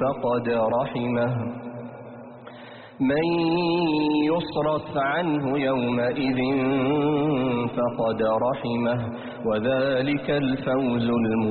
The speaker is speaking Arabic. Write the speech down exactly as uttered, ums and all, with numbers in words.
فقد رحمه من يصرف عنه يومئذ فقد رحمه وذلك الفوز المبين.